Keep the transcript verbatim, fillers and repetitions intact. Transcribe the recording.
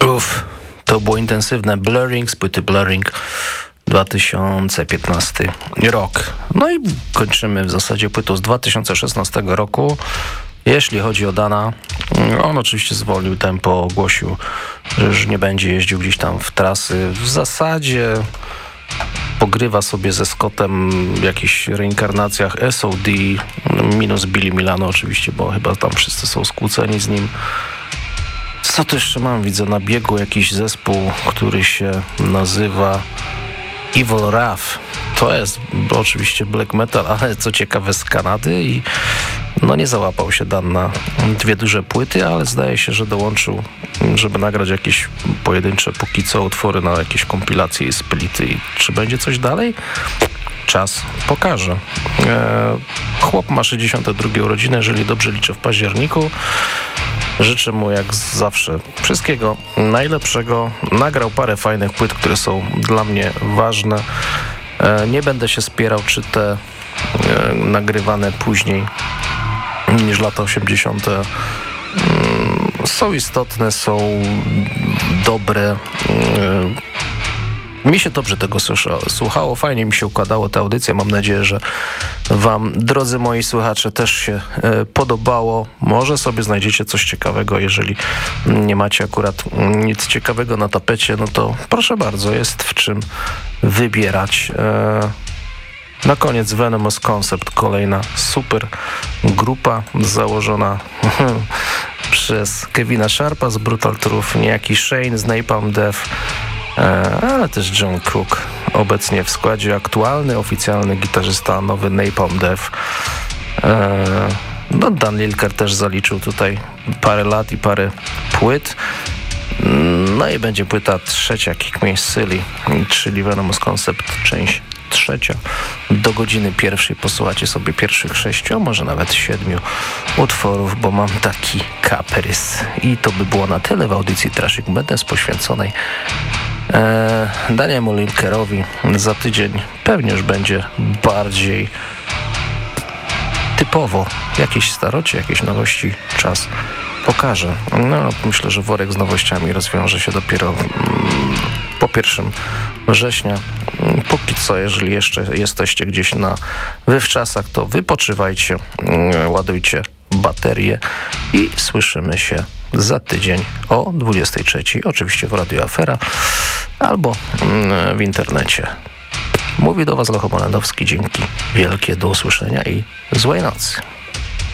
Uff, to było intensywne. Blurring z płyty Blurring, dwa tysiące piętnasty rok. No i kończymy w zasadzie płytą z dwa tysiące szesnastego roku. Jeśli chodzi o Dana, on oczywiście zwolnił tempo, ogłosił, że już nie będzie jeździł gdzieś tam w trasy. W zasadzie pogrywa sobie ze Scottem w jakichś reinkarnacjach S O D, minus Billy Milano oczywiście, bo chyba tam wszyscy są skłóceni z nim. Co to jeszcze mam? Widzę na biegu jakiś zespół, który się nazywa Evil Wrath. To jest oczywiście black metal, ale co ciekawe z Kanady i no nie załapał się Dan na dwie duże płyty, ale zdaje się, że dołączył, żeby nagrać jakieś pojedyncze póki co utwory na jakieś kompilacje i splity. I czy będzie coś dalej? Czas pokaże. Eee, chłop ma sześćdziesiąte drugie urodziny, jeżeli dobrze liczę, w październiku. Życzę mu jak zawsze wszystkiego najlepszego. Nagrał parę fajnych płyt, które są dla mnie ważne. E, nie będę się spierał, czy te e, nagrywane później niż lata osiemdziesiąte mm, są istotne, są dobre. E, Mi się dobrze tego słuchało, fajnie mi się układało ta audycja. Mam nadzieję, że wam, drodzy moi słuchacze, też się e, podobało. Może sobie znajdziecie coś ciekawego. Jeżeli nie macie akurat nic ciekawego na tapecie, no to proszę bardzo, jest w czym wybierać. E, na koniec Venomous Concept, kolejna super grupa założona przez Kevina Sharpa z Brutal Truth, niejaki Shane z Napalm Death, ale też John Cook, obecnie w składzie aktualny, oficjalny gitarzysta nowy Napalm Death. No, Dan Lilker też zaliczył tutaj parę lat i parę płyt. No i będzie płyta trzecia, Kick Me Silly, czyli Venomous Concept, część trzecia. Do godziny pierwszej posłuchacie sobie pierwszych sześciu, a może nawet siedmiu utworów, bo mam taki kaprys. I to by było na tyle w audycji Trashing Madness poświęconej e, Daniemu Lilkerowi. Za tydzień pewnie już będzie bardziej typowo. Jakieś starocie, jakieś nowości, czas pokaże. No, myślę, że worek z nowościami rozwiąże się dopiero mm, po pierwszym września. Póki co, jeżeli jeszcze jesteście gdzieś na wywczasach, to wypoczywajcie, ładujcie baterie i słyszymy się za tydzień o dwudziestej trzeciej. Oczywiście w Radio Afera albo w internecie. Mówi do was Lech Molandowski. Dzięki wielkie, do usłyszenia i złej nocy.